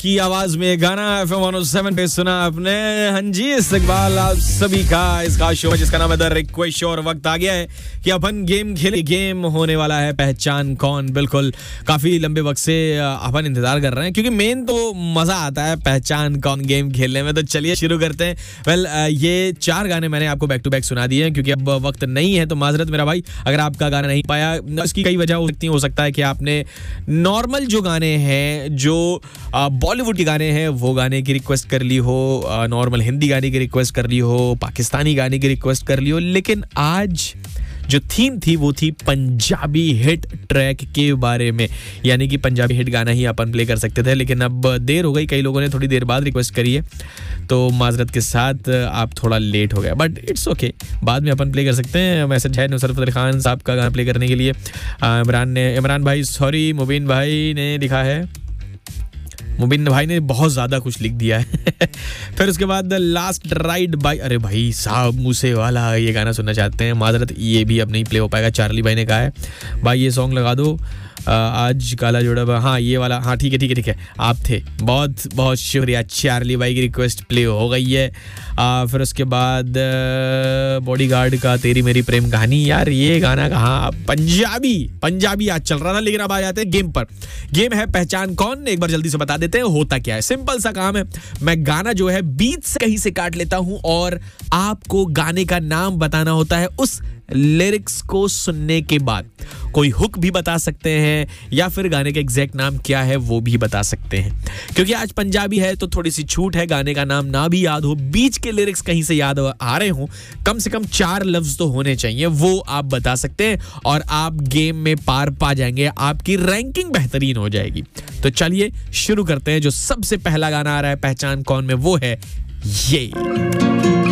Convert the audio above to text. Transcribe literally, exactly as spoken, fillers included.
की आवाज में गाना एफएम वन ओ सेवन पे सुना आपने। हाँ जी, इस्तकबाल आप सभी का इस खास शो जिसका नाम है द रिक्वेस्ट शो। और वक्त आ गया है कि अपन गेम खेले। गेम होने वाला है पहचान कौन। बिल्कुल काफी लंबे वक्त से अपन इंतजार कर रहे हैं क्योंकि मेन तो मजा आता है पहचान कौन गेम खेलने में। तो चलिए शुरू करते हैं। वेल ये चार गाने मैंने आपको बैक टू बैक सुना दिए हैं क्योंकि अब वक्त नहीं है, तो माजरत मेरा भाई अगर आपका गाना नहीं पाया। इसकी कई वजह हो सकती है। हो सकता है कि आपने नॉर्मल जो गाने हैं, जो बॉलीवुड के गाने हैं, वो गाने की रिक्वेस्ट कर ली हो, नॉर्मल हिंदी गाने की रिक्वेस्ट कर ली हो, पाकिस्तानी गाने की रिक्वेस्ट कर ली हो। लेकिन आज जो थीम थी वो थी पंजाबी हिट ट्रैक के बारे में, यानी कि पंजाबी हिट गाना ही अपन प्ले कर सकते थे। लेकिन अब देर हो गई, कई लोगों ने थोड़ी देर बाद रिक्वेस्ट करी है, तो माजरत के साथ आप थोड़ा लेट हो गए, बट इट्स ओके, बाद में अपन प्ले कर सकते हैं। मैसेज है नुसरत फतेह खान साहब का गाना प्ले करने के लिए। इमरान ने इमरान भाई सॉरी मुबीन भाई ने लिखा है, मुबीन भाई ने बहुत ज़्यादा कुछ लिख दिया है। फिर उसके बाद लास्ट राइड बाई, अरे भाई साहब मूसे वाला ये गाना सुनना चाहते हैं, माजरत ये भी अब नहीं प्ले हो पाएगा। चार्ली भाई ने कहा है भाई ये सॉन्ग लगा दो आज काला जोड़ा, हाँ ये वाला, हाँ ठीक है ठीक है ठीक है आप थे, बहुत बहुत शुक्रिया। चार्ली भाई की रिक्वेस्ट प्ले हो गई है। आ, फिर उसके बाद बॉडीगार्ड का तेरी मेरी प्रेम कहानी, यार ये गाना कहाँ, पंजाबी पंजाबी आज चल रहा था। लेकिन अब आ जाते हैं गेम पर। गेम है पहचान कौन। एक बार जल्दी से बता देते हैं होता क्या है। सिंपल सा काम है, मैं गाना जो है बीच से कहीं से काट लेता हूं और आपको गाने का नाम बताना होता है उस लिरिक्स को सुनने के बाद। कोई हुक भी बता सकते हैं या फिर गाने का एग्जैक्ट नाम क्या है वो भी बता सकते हैं। क्योंकि आज पंजाबी है तो थोड़ी सी छूट है, गाने का नाम ना भी याद हो, बीच के लिरिक्स कहीं से याद आ रहे हो, कम से कम चार लफ्ज तो होने चाहिए, वो आप बता सकते हैं और आप गेम में पार पा जाएंगे, आपकी रैंकिंग बेहतरीन हो जाएगी। तो चलिए शुरू करते हैं। जो सबसे पहला गाना आ रहा है पहचान कौन में वो है ये।